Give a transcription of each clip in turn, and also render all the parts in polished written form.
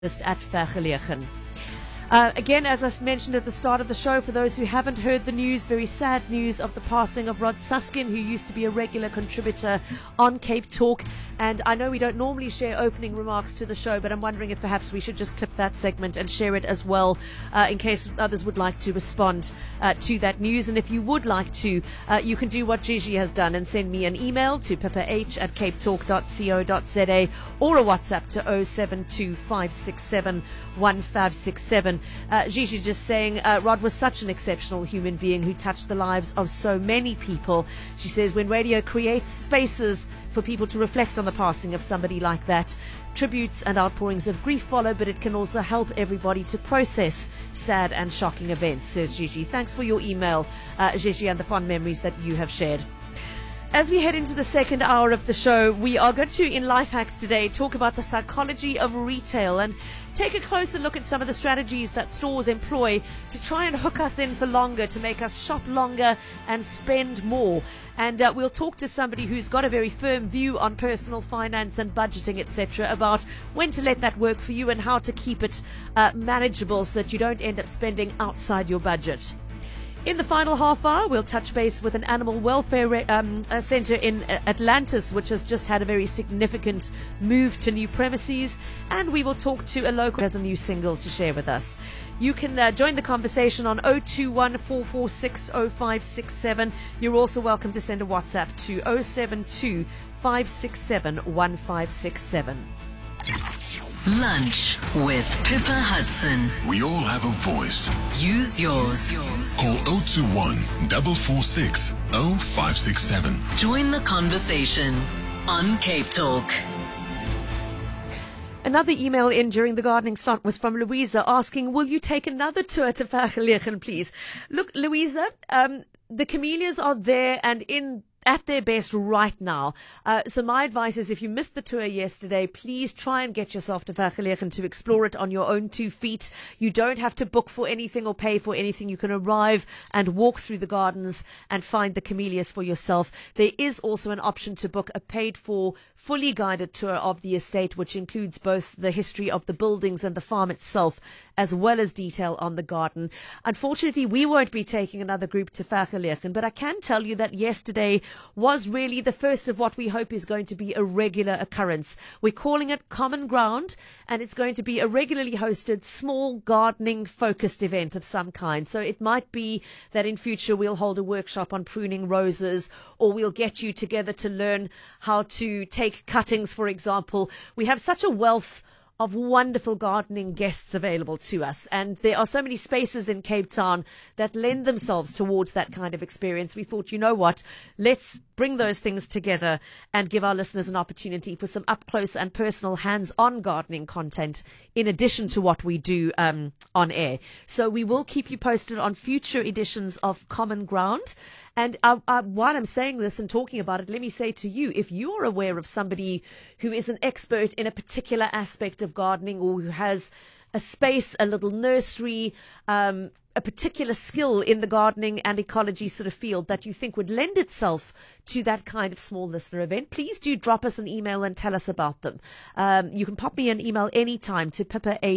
at Vergelegen. Again, as I mentioned at the start of the show, for those who haven't heard the news, very sad news of the passing of Rod Suskin, who used to be a regular contributor on Cape Talk. And I know we don't normally share opening remarks to the show, but I'm wondering if perhaps we should just clip that segment and share it as well, in case others would like to respond to that news. And if you would like to, you can do what Gigi has done and send me an email to pipah@capetalk.co.za or a WhatsApp to 0725671567. Gigi just saying, Rod was such an exceptional human being who touched the lives of so many people. She says, when radio creates spaces for people to reflect on the passing of somebody like that, tributes and outpourings of grief follow, but it can also help everybody to process sad and shocking events, says Gigi. Thanks for your email, Gigi, and the fond memories that you have shared. As we head into the second hour of the show, we are going to, in Life Hacks today, talk about the psychology of retail and take a closer look at some of the strategies that stores employ to try and hook us in for longer, to make us shop longer and spend more. And we'll talk to somebody who's got a very firm view on personal finance and budgeting, etc., about when to let that work for you and how to keep it manageable so that you don't end up spending outside your budget. In the final half hour, we'll touch base with an animal welfare centre in Atlantis, which has just had a very significant move to new premises. And we will talk to a local who has a new single to share with us. You can join the conversation on 021 446 0567. You're also welcome to send a WhatsApp to 072 567 1567. Lunch with Pippa Hudson. We all have a voice. Use yours. Call 021 446 0567. Join the conversation on Cape Talk. Another email in during the gardening slot was from Louisa asking, will you take another tour to Vergelegen, please? Look, Louisa, the camellias are there and at their best right now. So my advice is, if you missed the tour yesterday, please try and get yourself to Vergelegen to explore it on your own 2 feet. You don't have to book for anything or pay for anything. You can arrive and walk through the gardens and find the camellias for yourself. There is also an option to book a paid-for, fully guided tour of the estate, which includes both the history of the buildings and the farm itself, as well as detail on the garden. Unfortunately, we won't be taking another group to Vergelegen, but I can tell you that yesterday was really the first of what we hope is going to be a regular occurrence. We're calling it Common Ground, and it's going to be a regularly hosted small gardening focused event of some kind. So it might be that in future we'll hold a workshop on pruning roses, or we'll get you together to learn how to take cuttings, for example. We have such a wealth of wonderful gardening guests available to us. And there are so many spaces in Cape Town that lend themselves towards that kind of experience. We thought, you know what, let's bring those things together and give our listeners an opportunity for some up close and personal hands-on gardening content in addition to what we do on air. So we will keep you posted on future editions of Common Ground. And while I'm saying this and talking about it, let me say to you, if you are aware of somebody who is an expert in a particular aspect of gardening, or who has a space, a little nursery, a particular skill in the gardening and ecology sort of field that you think would lend itself to that kind of small listener event, please do drop us an email and tell us about them. You can pop me an email anytime to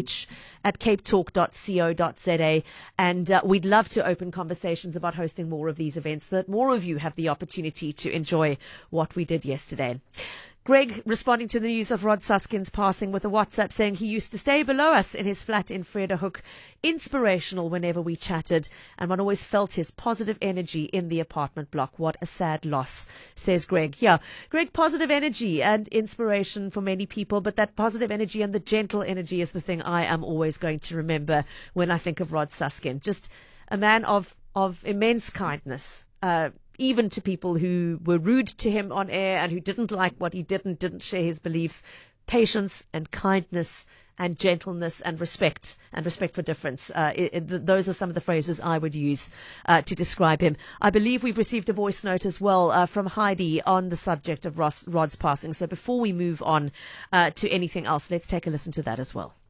pipah@capetalk.co.za, and we'd love to open conversations about hosting more of these events, so that more of you have the opportunity to enjoy what we did yesterday. Greg responding to the news of Rod Suskin's passing with a WhatsApp saying he used to stay below us in his flat in Vredehuk. Inspirational whenever we chatted, and one always felt his positive energy in the apartment block. What a sad loss, says Greg. Yeah, Greg, positive energy and inspiration for many people, but that positive energy and the gentle energy is the thing I am always going to remember when I think of Rod Suskin. Just a man of immense kindness, even to people who were rude to him on air and who didn't like what he did and didn't share his beliefs. Patience and kindness and gentleness and respect for difference. Those are some of the phrases I would use to describe him. I believe we've received a voice note as well from Heidi on the subject of Rod's passing. So before we move on to anything else, let's take a listen to that as well.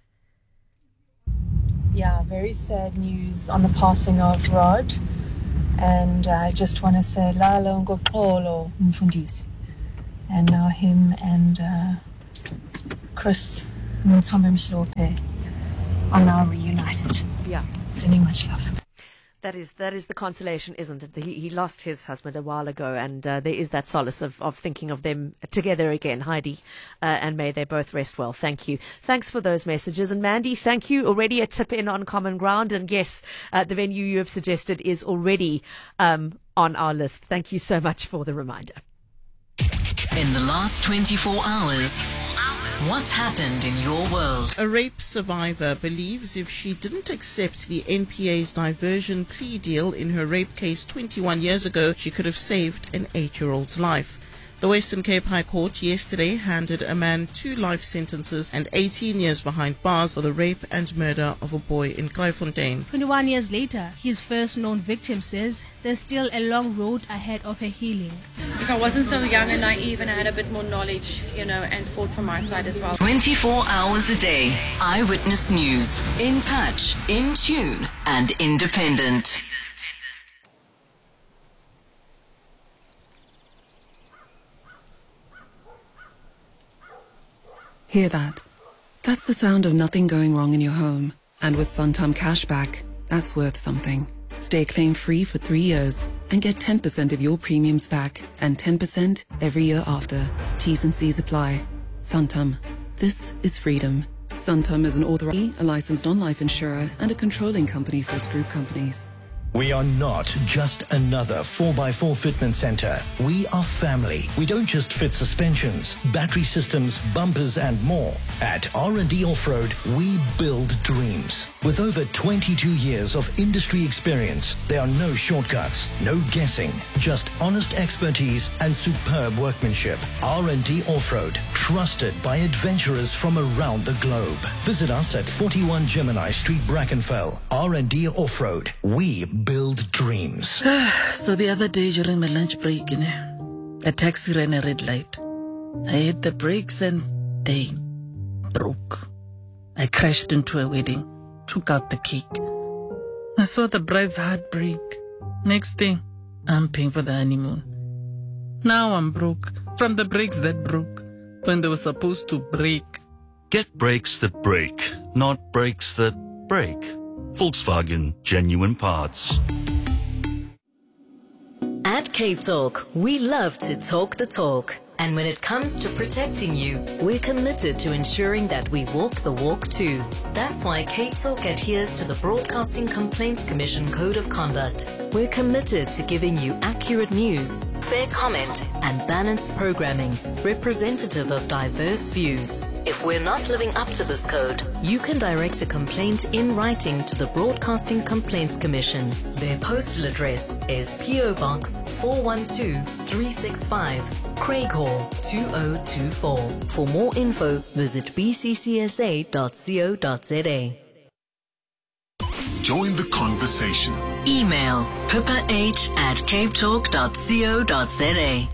Yeah, very sad news on the passing of Rod. And I just want to say Lalo Ngoxolo Mfundisi. And now him and Chris Nomthombo Mhlophe are now reunited. Yeah. Sending much love. That is the consolation, isn't it? He lost his husband a while ago, and there is that solace of thinking of them together again, Heidi, and may they both rest well. Thank you. Thanks for those messages. And Mandy, thank you. Already a tip in on Common Ground, and yes, the venue you have suggested is already on our list. Thank you so much for the reminder. In the last 24 hours, what's happened in your world? A rape survivor believes if she didn't accept the NPA's diversion plea deal in her rape case 21 years ago, she could have saved an 8-year-old's life. The Western Cape High Court yesterday handed a man 2 life sentences and 18 years behind bars for the rape and murder of a boy in Kraaifontein. 21 years later, his first known victim says there's still a long road ahead of her healing. If I wasn't so young and naive and I had a bit more knowledge, and fought for my side as well. 24 hours a day. Eyewitness News. In touch, in tune, and independent. Hear that? That's the sound of nothing going wrong in your home. And with Santam Cashback, that's worth something. Stay claim-free for 3 years and get 10% of your premiums back and 10% every year after. T's and C's apply. Santam. This is freedom. Santam is an authorized, a licensed non-life insurer and a controlling company for its group companies. We are not just another 4x4 fitment center. We are family. We don't just fit suspensions, battery systems, bumpers, and more. At R&D Off-Road, we build dreams. With over 22 years of industry experience, there are no shortcuts, no guessing, just honest expertise and superb workmanship. R&D Off-Road, trusted by adventurers from around the globe. Visit us at 41 Gemini Street, Brackenfell. R&D Off-Road, we build dreams. So the other day during my lunch break, a taxi ran a red light. I hit the brakes and they broke. I crashed into a wedding, took out the cake. I saw the bride's heart break. Next thing, I'm paying for the honeymoon. Now I'm broke from the brakes that broke when they were supposed to break. Get brakes that break, not brakes that break. Volkswagen Genuine Parts. At Cape Talk, we love to talk the talk. And when it comes to protecting you, we're committed to ensuring that we walk the walk too. That's why Cape Talk adheres to the Broadcasting Complaints Commission Code of Conduct. We're committed to giving you accurate news, fair comment, and balanced programming, representative of diverse views. If we're not living up to this code, you can direct a complaint in writing to the Broadcasting Complaints Commission. Their postal address is PO Box 412365, Craighall 2024. For more info, visit bccsa.co.za. Join the conversation. Email pippa@capetalk.co.za.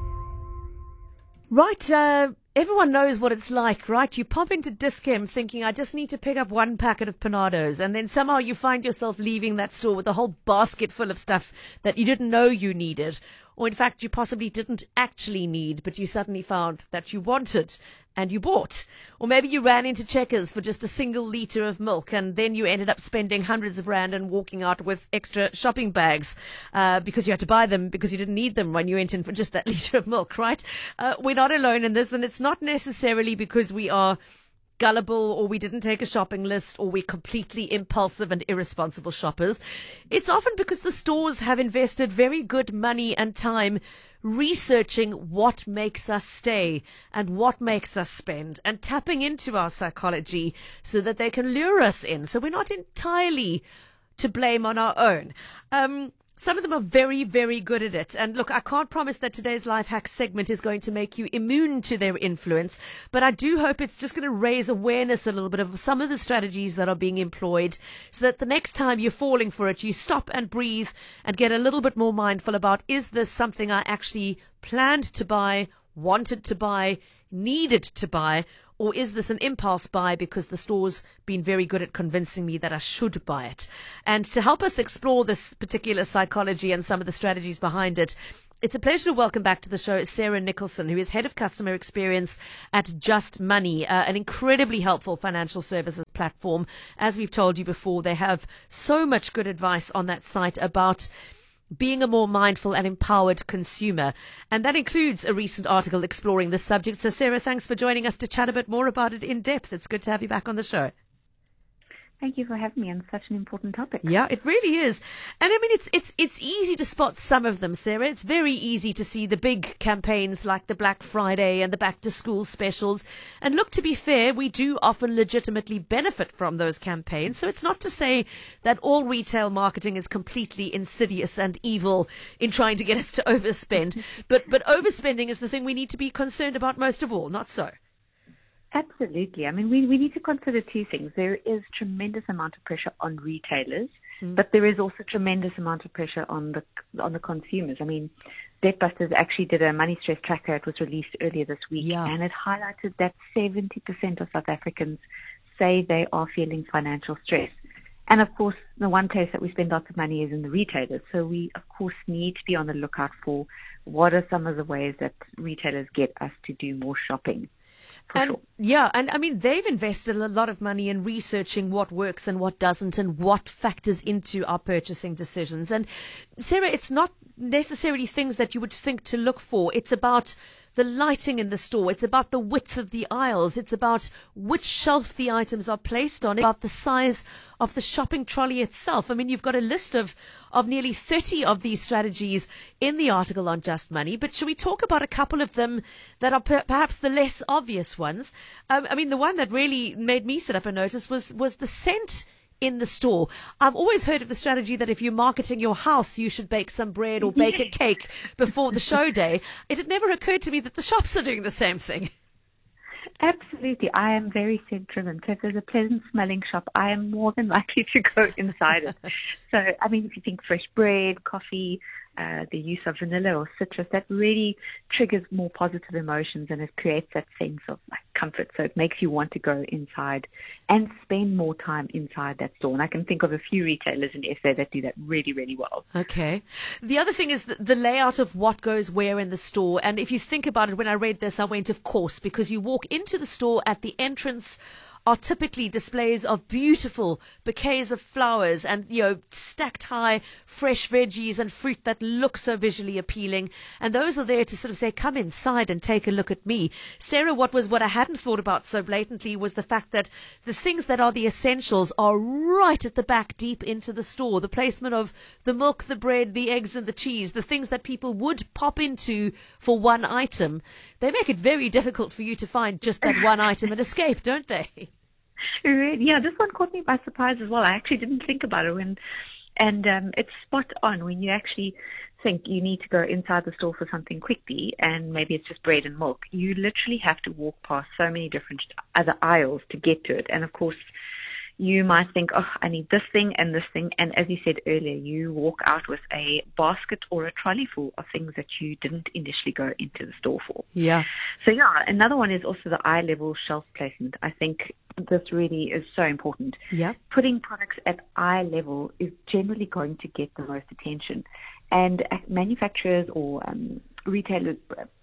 Right, everyone knows what it's like, right? You pop into Dis-Chem thinking, I just need to pick up one packet of Panados, and then somehow you find yourself leaving that store with a whole basket full of stuff that you didn't know you needed, or in fact you possibly didn't actually need, but you suddenly found that you wanted and you bought. Or maybe you ran into Checkers for just a single litre of milk, and then you ended up spending hundreds of rand and walking out with extra shopping bags because you had to buy them because you didn't need them when you went in for just that litre of milk, right? We're not alone in this, and it's not necessarily because we are gullible or we didn't take a shopping list or we're completely impulsive and irresponsible shoppers. It's often because the stores have invested very good money and time researching what makes us stay and what makes us spend and tapping into our psychology so that they can lure us in. So we're not entirely to blame on our own. Some of them are very, very good at it. And look, I can't promise that today's Life Hack segment is going to make you immune to their influence, but I do hope it's just going to raise awareness a little bit of some of the strategies that are being employed so that the next time you're falling for it, you stop and breathe and get a little bit more mindful about, is this something I actually planned to buy, wanted to buy, needed to buy, or is this an impulse buy because the store's been very good at convincing me that I should buy it? And to help us explore this particular psychology and some of the strategies behind it, It's a pleasure to welcome back to the show Sarah Nicholson, who is Head of Customer Experience at Just Money, an incredibly helpful financial services platform. As we've told you before, they have so much good advice on that site about being a more mindful and empowered consumer. And that includes a recent article exploring this subject. So, Sarah, thanks for joining us to chat a bit more about it in depth. It's good to have you back on the show. Thank you for having me on such an important topic. Yeah, it really is. And I mean, it's easy to spot some of them, Sarah. It's very easy to see the big campaigns like the Black Friday and the back to school specials. And look, to be fair, we do often legitimately benefit from those campaigns. So it's not to say that all retail marketing is completely insidious and evil in trying to get us to overspend. But overspending is the thing we need to be concerned about most of all, not so? Absolutely. I mean, we need to consider two things. There is tremendous amount of pressure on retailers, but there is also tremendous amount of pressure on the consumers. I mean, Debtbusters actually did a money stress tracker. It was released earlier this week, and it highlighted that 70% of South Africans say they are feeling financial stress. And of course, the one place that we spend lots of money is in the retailers. So we, of course, need to be on the lookout for what are some of the ways that retailers get us to do more shopping. And I mean, they've invested a lot of money in researching what works and what doesn't and what factors into our purchasing decisions. And Sarah, it's not necessarily things that you would think to look for. It's about the lighting in the store. It's about the width of the aisles. It's about which shelf the items are placed on. It's about the size of the shopping trolley itself. I mean, you've got a list of nearly 30 of these strategies in the article on Just Money. But should we talk about a couple of them that are perhaps the less obvious ones? I mean, the one that really made me sit up and notice was the scent in the store. I've always heard of the strategy that if you're marketing your house, you should bake some bread or bake a cake before the show day. It had never occurred to me that the shops are doing the same thing. Absolutely. I am very scent driven. So if there's a pleasant smelling shop, I am more than likely to go inside it. So, I mean, if you think fresh bread, coffee, the use of vanilla or citrus, that really triggers more positive emotions and it creates that sense of comfort. So it makes you want to go inside and spend more time inside that store. And I can think of a few retailers in SA that do that really, really well. Okay. The other thing is the layout of what goes where in the store. And if you think about it, when I read this, I went, of course, because you walk into the store at the entrance are typically displays of beautiful bouquets of flowers and, stacked high fresh veggies and fruit that look so visually appealing. And those are there to sort of say, come inside and take a look at me. Sarah, what I hadn't thought about so blatantly was the fact that the things that are the essentials are right at the back, deep into the store. The placement of the milk, the bread, the eggs and the cheese, the things that people would pop into for one item. They make it very difficult for you to find just that one item and escape, don't they? Yeah, this one caught me by surprise as well. I actually didn't think about it and it's spot on when you actually think you need to go inside the store for something quickly and maybe it's just bread and milk. You literally have to walk past so many different other aisles to get to it. And of course, you might think, oh, I need this thing and this thing. And as you said earlier, you walk out with a basket or a trolley full of things that you didn't initially go into the store for. Yeah. So yeah, another one is also the eye level shelf placement. I think this really is so important. Yeah. Putting products at eye level is generally going to get the most attention. And manufacturers or retailers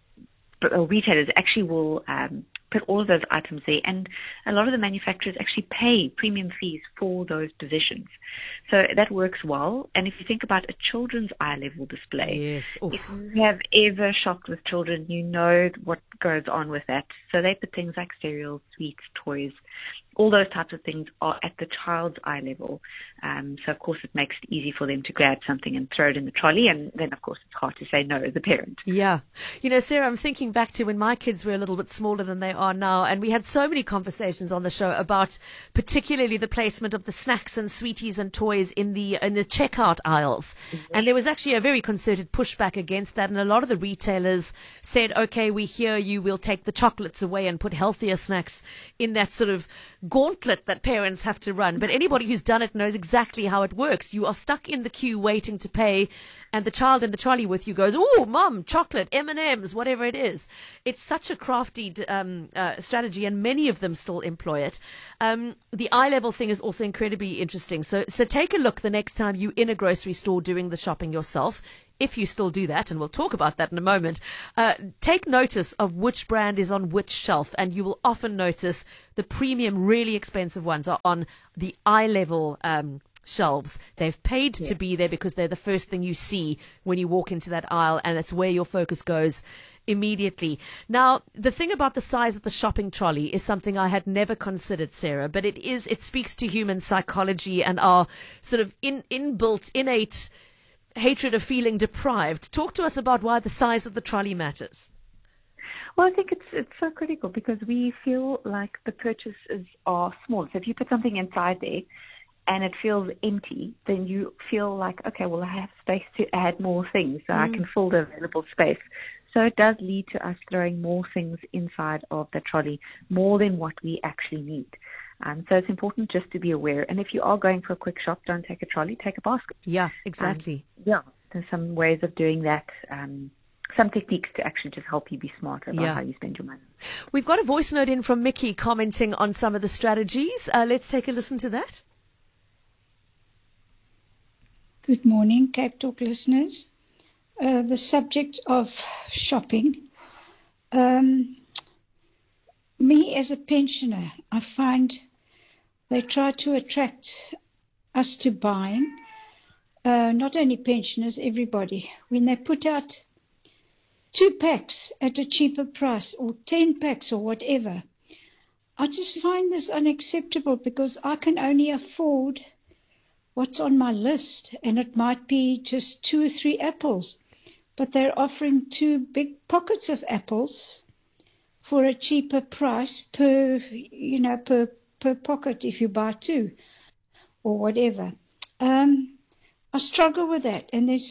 actually will put all of those items there, and a lot of the manufacturers actually pay premium fees for those positions. So that works well. And if you think about a children's eye level display, yes. If you have ever shopped with children, you know what goes on with that. So they put things like cereals, sweets, toys, all those types of things are at the child's eye level. So, of course, it makes it easy for them to grab something and throw it in the trolley. And then, of course, it's hard to say no as a parent. Yeah. Sarah, I'm thinking back to when my kids were a little bit smaller than they are now. And we had so many conversations on the show about particularly the placement of the snacks and sweeties and toys in the checkout aisles. Mm-hmm. And there was actually a very concerted pushback against that. And a lot of the retailers said, OK, we hear you. We'll take the chocolates away and put healthier snacks in that sort of gauntlet that parents have to run. But anybody who's done it knows exactly how it works. You are stuck in the queue waiting to pay, and the child in the trolley with you goes, "Oh, mum, chocolate, M&Ms, whatever it is." It's such a crafty strategy, and many of them still employ it. The eye level thing is also incredibly interesting. So take a look the next time you're in a grocery store doing the shopping yourself. if you still do that, and we'll talk about that in a moment, take notice of which brand is on which shelf, and you will often notice the premium, really expensive ones are on the eye level shelves. They've paid to be there because they're the first thing you see when you walk into that aisle, and it's where your focus goes immediately. Now, the thing about the size of the shopping trolley is something I had never considered, Sarah, but it speaks to human psychology and our sort of inbuilt, innate hatred of feeling deprived. Talk to us about why the size of the trolley matters. Well, I think it's so critical because we feel like the purchases are small. So if you put something inside there and it feels empty, then you feel like, okay, well, I have space to add more things, so I can fill the available space. So it does lead to us throwing more things inside of the trolley, more than what we actually need. So it's important just to be aware. And if you are going for a quick shop, don't take a trolley, take a basket. Yeah, exactly. There's some ways of doing that. Some techniques to actually just help you be smarter about how you spend your money. We've got a voice note in from Mickey commenting on some of the strategies. Let's take a listen to that. Good morning, Cape Talk listeners. The subject of shopping. Me as a pensioner, I find they try to attract us to buying, not only pensioners, everybody. When they put out 2 packs at a cheaper price or 10 packs or whatever, I just find this unacceptable because I can only afford what's on my list, and it might be just 2 or 3 apples, but they're offering 2 big pockets of apples for a cheaper price per pocket if you buy 2 or whatever. I struggle with that, and there's,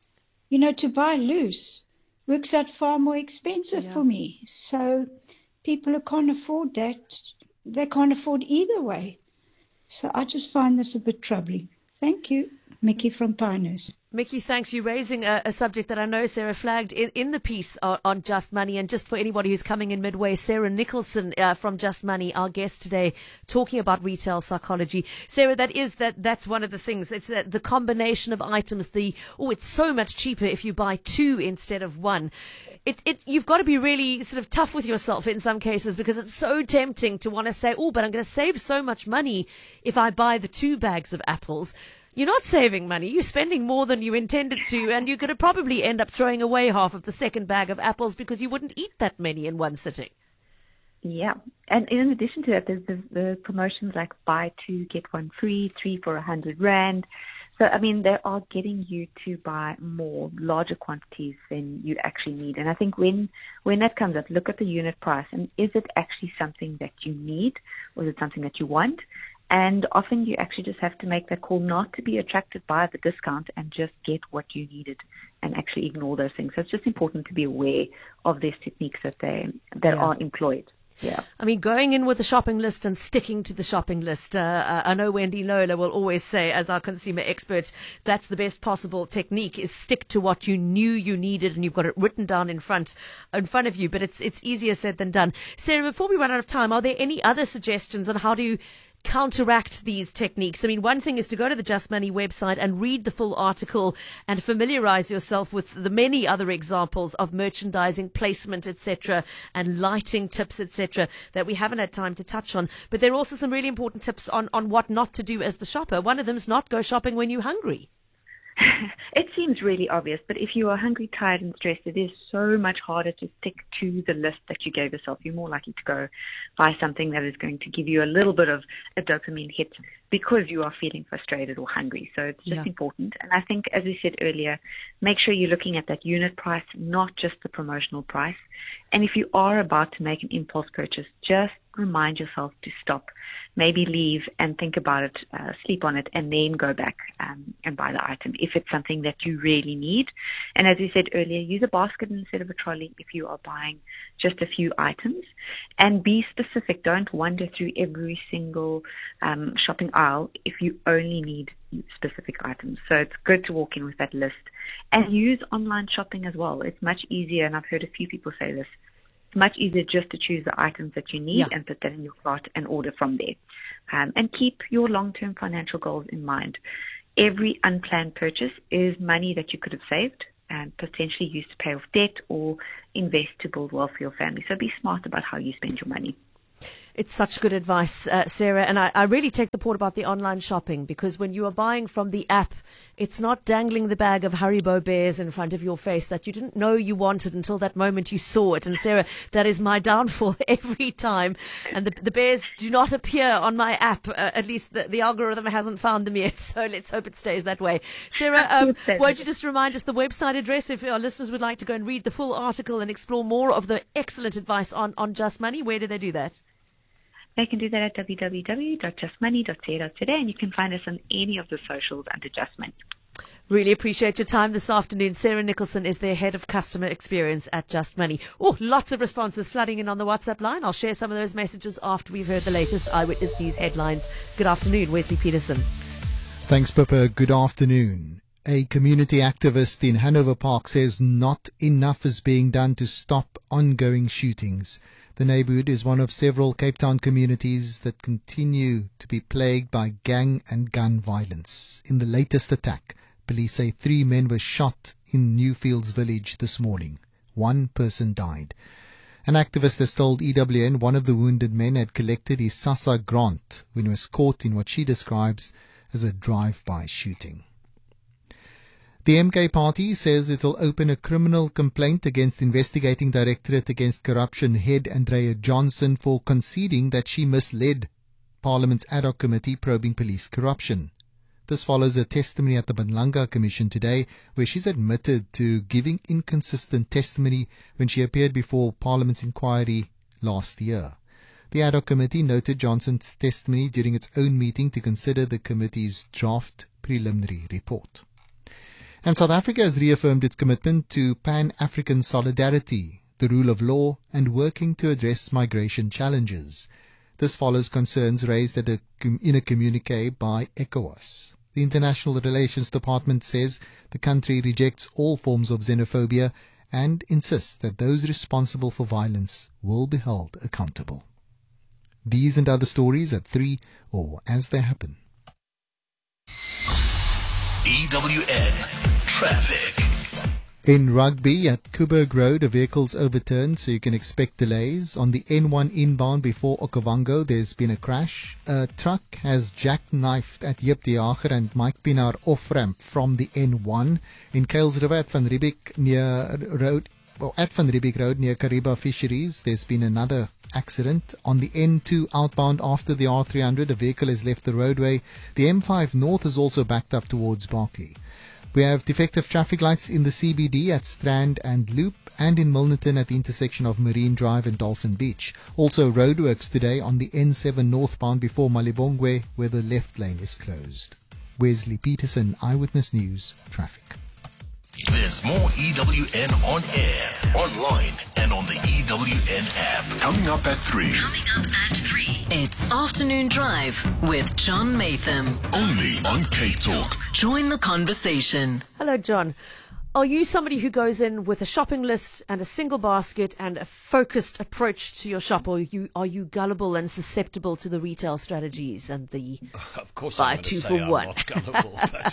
to buy loose works out far more expensive for me. So people who can't afford that, they can't afford either way. So I just find this a bit troubling. Thank you. Mickey from Pinehurst. Mickey, thanks. You're raising a subject that I know Sarah flagged in the piece on Just Money. And just for anybody who's coming in midway, Sarah Nicholson from Just Money, our guest today, talking about retail psychology. Sarah, that's one of the things. It's the combination of items. It's so much cheaper if you buy 2 instead of 1. You've got to be really sort of tough with yourself in some cases because it's so tempting to want to say, but I'm going to save so much money if I buy the 2 bags of apples. You're not saving money. You're spending more than you intended to, and you're going to probably end up throwing away half of the second bag of apples because you wouldn't eat that many in one sitting. Yeah. And in addition to that, there's the promotions like buy 2, get 1 free, 3 for 100 Rand. So, they are getting you to buy larger quantities than you actually need. And I think when that comes up, look at the unit price, and is it actually something that you need, or is it something that you want? And often you actually just have to make that call not to be attracted by the discount and just get what you needed and actually ignore those things. So it's just important to be aware of these techniques that are employed. Yeah. Going in with a shopping list and sticking to the shopping list. I know Wendy Lola will always say, as our consumer expert, that's the best possible technique, is stick to what you knew you needed and you've got it written down in front of you. But it's easier said than done. Sarah, before we run out of time, are there any other suggestions on how to counteract these techniques? One thing is to go to the Just Money website and read the full article and familiarize yourself with the many other examples of merchandising, placement, etc., and lighting tips, etc., that we haven't had time to touch on. But there are also some really important tips on what not to do as the shopper. One of them is not go shopping when you're hungry. It seems really obvious, but if you are hungry, tired, and stressed, it is so much harder to stick to the list that you gave yourself. You're more likely to go buy something that is going to give you a little bit of a dopamine hit because you are feeling frustrated or hungry. So it's just important. And I think, as we said earlier, make sure you're looking at that unit price, not just the promotional price. And if you are about to make an impulse purchase, just remind yourself to stop, maybe leave and think about it, sleep on it, and then go back and buy the item if it's something that you really need. And as we said earlier, use a basket instead of a trolley if you are buying just a few items, and be specific. Don't wander through every single shopping aisle if you only need specific items. So it's good to walk in with that list, and use online shopping as well. It's much easier, and I've heard a few people say this, it's much easier just to choose the items that you need and put that in your cart and order from there. And keep your long-term financial goals in mind. Every unplanned purchase is money that you could have saved, and potentially use to pay off debt or invest to build wealth for your family. So be smart about how you spend your money. It's such good advice, Sarah. And I really take the point about the online shopping, because when you are buying from the app, it's not dangling the bag of Haribo bears in front of your face that you didn't know you wanted until that moment you saw it. And Sarah, that is my downfall every time. And the bears do not appear on my app. At least the algorithm hasn't found them yet. So let's hope it stays that way. Sarah, won't you just remind us the website address if our listeners would like to go and read the full article and explore more of the excellent advice on Just Money? Where do they do that? They can do that at www.justmoney.co.za, and you can find us on any of the socials under Just Money. Really appreciate your time this afternoon. Sarah Nicholson is their head of customer experience at Just Money. Oh, lots of responses flooding in on the WhatsApp line. I'll share some of those messages after we've heard the latest Eyewitness News headlines. Good afternoon, Wesley Peterson. Thanks, Pippa. Good afternoon. A community activist in Hanover Park says not enough is being done to stop ongoing shootings. The neighbourhood is one of several Cape Town communities that continue to be plagued by gang and gun violence. In the latest attack, police say 3 men were shot in Newfields village this morning. 1 person died. An activist has told EWN one of the wounded men had collected his SASSA grant when he was caught in what she describes as a drive-by shooting. The MK Party says it will open a criminal complaint against Investigating Directorate Against Corruption head Andrea Johnson for conceding that she misled Parliament's ad hoc committee probing police corruption. This follows a testimony at the Banlanga Commission today, where she's admitted to giving inconsistent testimony when she appeared before Parliament's inquiry last year. The ad hoc committee noted Johnson's testimony during its own meeting to consider the committee's draft preliminary report. And South Africa has reaffirmed its commitment to Pan-African solidarity, the rule of law, and working to address migration challenges. This follows concerns raised in a communiqué by ECOWAS. The International Relations Department says the country rejects all forms of xenophobia and insists that those responsible for violence will be held accountable. These and other stories at 3 or as they happen. EWN Traffic. In Rugby at Kuberg Road, a vehicle's overturned, so you can expect delays. On the N1 inbound before Okavango, there's been a crash. A truck has jackknifed at Jip de Jager and Mike Pinaar off-ramp from the N1. In Kuils River at Van Riebeek Road near Kariba Fisheries, there's been another accident. On the N2 outbound after the R300, a vehicle has left the roadway. The M5 North is also backed up towards Barkley. We have defective traffic lights in the CBD at Strand and Loop, and in Milnerton at the intersection of Marine Drive and Dolphin Beach. Also roadworks today on the N7 northbound before Malibongwe, where the left lane is closed. Wesley Peterson, Eyewitness News, Traffic. There's more EWN on air, online, and on the EWN app. Coming up at 3. It's Afternoon Drive with John Matham. Only on Cape Talk. Join the conversation. Hello, John. Are you somebody who goes in with a shopping list and a single basket and a focused approach to your shop, or are you gullible and susceptible to the retail strategies and the of course buy I'm two going to for say I'm one? not gullible, but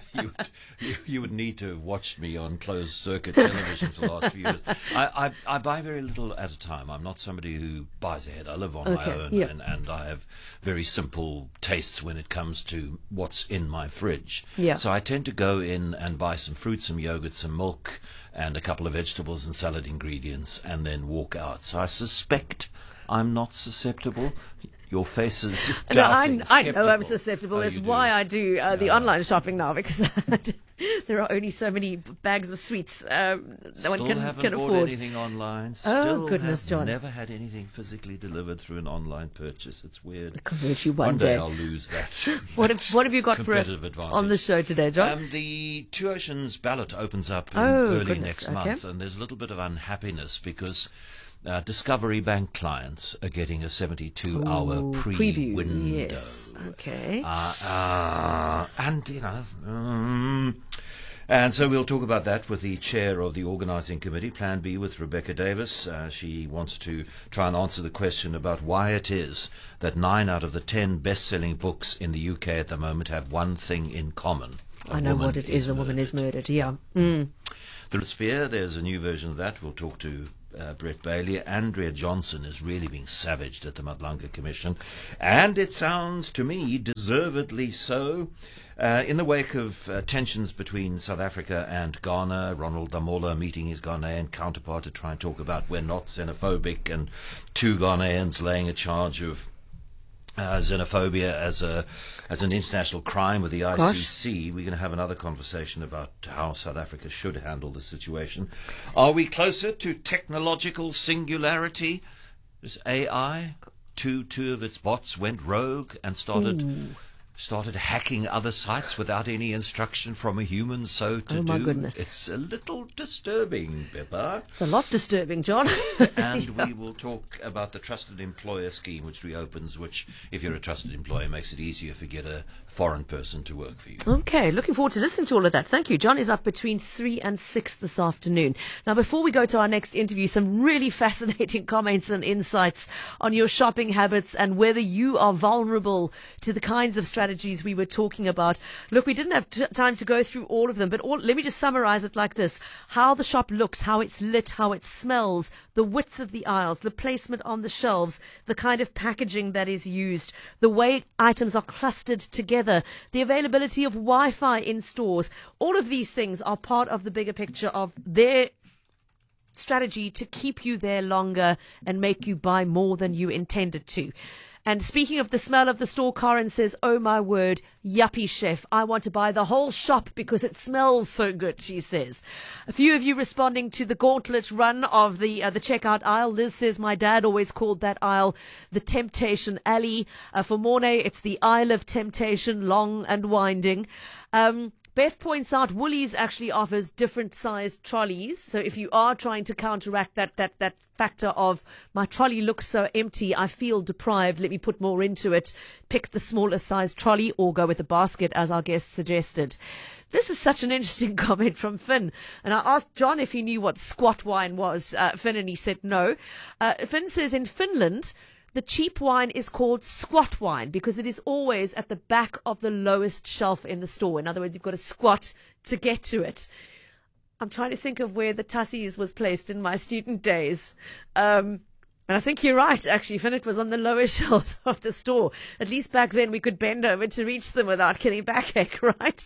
you would need to have watched me on closed circuit television for the last few years. I buy very little at a time. I'm not somebody who buys ahead. I live on my own, yeah. and I have very simple tastes when it comes to what's in my fridge. Yeah. So I tend to go in and buy some fruit, some yogurt, some milk, and a couple of vegetables and salad ingredients, and then walk out. So I suspect I'm not susceptible. Your face is doubting, No, I know I'm skeptical. susceptible. Oh, It's you do. why I do the online shopping now, because there are only so many bags of sweets no one Still can haven't bought afford. anything online. Oh, Still goodness, have John. Never had anything physically delivered through an online purchase. It's weird. I'll convert you one day day. I'll lose that. What have you got for us competitive advantage. on the show today, John? The Two Oceans ballot opens up in Oh, early goodness, next okay. month, and there's a little bit of unhappiness because Discovery Bank clients are getting a 72-hour preview. window. Yes, okay. And, you know... and so we'll talk about that with the chair of the organising committee, Plan B, with Rebecca Davis. She wants to try and answer the question about why it is that 9 out of the 10 best-selling books in the UK at the moment have one thing in common. I know what it is. A woman is murdered, yeah. Mm. The Spear, there's a new version of that. We'll talk to Brett Bailey. Andrea Johnson is really being savaged at the Madlanga Commission, and it sounds to me deservedly so. In the wake of tensions between South Africa and Ghana, Ronald Damola meeting his Ghanaian counterpart to try and talk about we're not xenophobic, and two Ghanaians laying a charge of xenophobia as an international crime with the ICC. We're going to have another conversation about how South Africa should handle the situation. Are we closer to technological singularity? This AI, two of its bots went rogue and started hacking other sites without any instruction from a human. My goodness. It's a little disturbing, Pippa. It's a lot disturbing, John. And we will talk about the Trusted Employer Scheme, which reopens, which, if you're a trusted employer, makes it easier if you get a foreign person to work for you. Okay, looking forward to listening to all of that. Thank you. John is up between 3 and 6 this afternoon. Now, before we go to our next interview, some really fascinating comments and insights on your shopping habits and whether you are vulnerable to the kinds of strategies we were talking about. Look, we didn't have time to go through all of them, but let me just summarize it like this. How the shop looks, how it's lit, how it smells, the width of the aisles, the placement on the shelves, the kind of packaging that is used, the way items are clustered together, the availability of Wi-Fi in stores. All of these things are part of the bigger picture of their strategy to keep you there longer and make you buy more than you intended to. And speaking of the smell of the store, Karen says, oh my word, yuppie chef. I want to buy the whole shop because it smells so good, she says. A few of you responding to the gauntlet run of the checkout aisle. Liz says, my dad always called that aisle the Temptation Alley. For Mornay, it's the Isle of Temptation, long and winding. Beth points out Woolies actually offers different sized trolleys. So if you are trying to counteract that factor of my trolley looks so empty, I feel deprived, let me put more into it, pick the smaller sized trolley or go with the basket as our guest suggested. This is such an interesting comment from Finn. And I asked John if he knew what squat wine was, Finn, and he said no. Finn says in Finland, the cheap wine is called squat wine because it is always at the back of the lowest shelf in the store. In other words, you've got to squat to get to it. I'm trying to think of where the Tussies was placed in my student days. And I think you're right, actually. Finnet was on the lower shelf of the store. At least back then we could bend over to reach them without getting backache, right?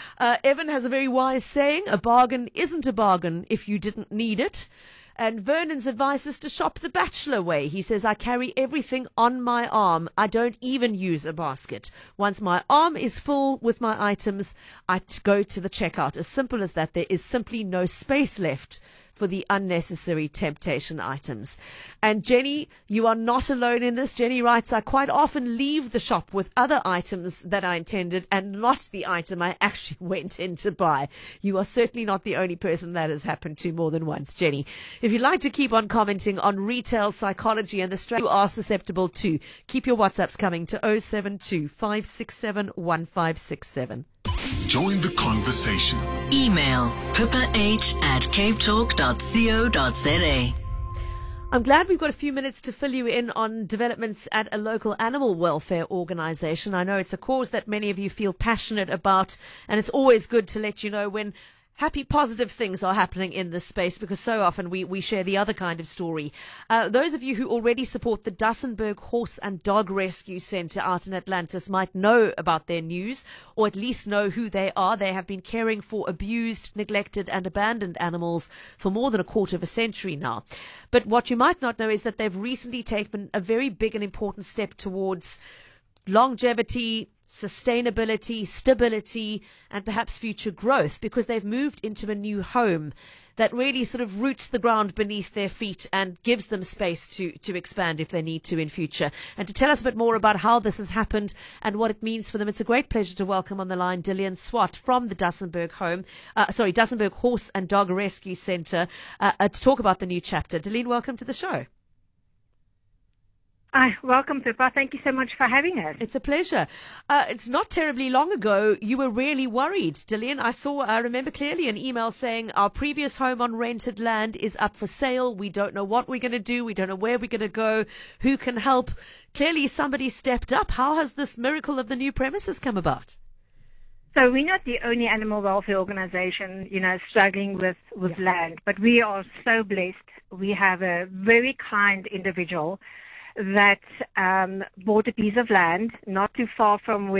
Evan has a very wise saying, a bargain isn't a bargain if you didn't need it. And Vernon's advice is to shop the bachelor way. He says, I carry everything on my arm. I don't even use a basket. Once my arm is full with my items, I go to the checkout. As simple as that. There is simply no space left for the unnecessary temptation items. And Jenny, you are not alone in this. Jenny writes, I quite often leave the shop with other items that I intended and not the item I actually went in to buy. You are certainly not the only person that has happened to more than once, Jenny. If you'd like to keep on commenting on retail psychology and the strategy you are susceptible to, keep your WhatsApps coming to 072 567 1567. Join the conversation. Email pippa@capetalk.co.za. I'm glad we've got a few minutes to fill you in on developments at a local animal welfare organisation. I know it's a cause that many of you feel passionate about, and it's always good to let you know when happy, positive things are happening in this space, because so often we share the other kind of story. Those of you who already support the Dussenberg Horse and Dog Rescue Centre out in Atlantis might know about their news, or at least know who they are. They have been caring for abused, neglected and abandoned animals for more than a quarter of a century now. But what you might not know is that they've recently taken a very big and important step towards longevity, sustainability, stability, and perhaps future growth, because they've moved into a new home that really sort of roots the ground beneath their feet and gives them space to expand if they need to in future. And to tell us a bit more about how this has happened and what it means for them, it's a great pleasure to welcome on the line Dillian Swart from the Dussenberg Dussenberg Horse and Dog Rescue Centre to talk about the new chapter. Dillian, welcome to the show. Hi, welcome, Pippa. Thank you so much for having us. It's a pleasure. It's not terribly long ago you were really worried, Dillian. I remember clearly an email saying our previous home on rented land is up for sale. We don't know what we're going to do. We don't know where we're going to go. Who can help? Clearly somebody stepped up. How has this miracle of the new premises come about? So we're not the only animal welfare organization, struggling with land, but we are so blessed. We have a very kind individual that bought a piece of land not too far from where